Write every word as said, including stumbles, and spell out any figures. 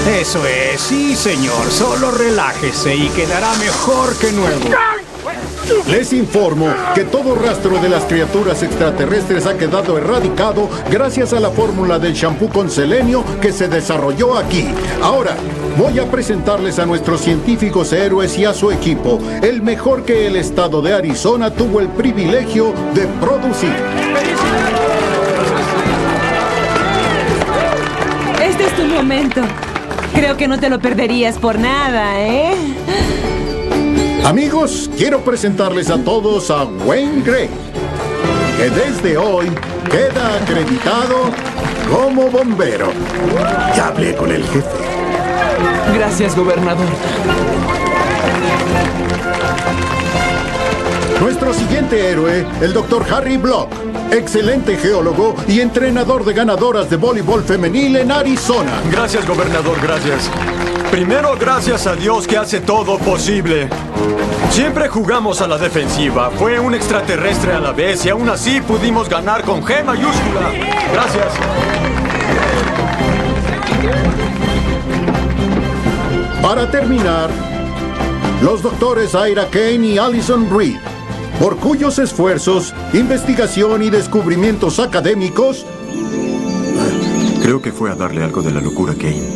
Eso es, sí, señor. Solo relájese y quedará mejor que nuevo. Les informo que todo rastro de las criaturas extraterrestres ha quedado erradicado gracias a la fórmula del shampoo con selenio que se desarrolló aquí. Ahora, voy a presentarles a nuestros científicos héroes y a su equipo, el mejor que el estado de Arizona tuvo el privilegio de producir. Este es tu momento. Creo que no te lo perderías por nada, ¿eh? Amigos, quiero presentarles a todos a Wayne Gray, que desde hoy queda acreditado como bombero. Ya hablé con el jefe. Gracias, gobernador. Nuestro siguiente héroe, el doctor Harry Block, excelente geólogo y entrenador de ganadoras de voleibol femenil en Arizona. Gracias, gobernador, gracias. Primero, gracias a Dios que hace todo posible. Siempre jugamos a la defensiva. Fue un extraterrestre a la vez y aún así pudimos ganar con G mayúscula. Gracias. Para terminar, los doctores Ira Kane y Allison Reed, por cuyos esfuerzos, investigación y descubrimientos académicos... Creo que fue a darle algo de la locura a Kane.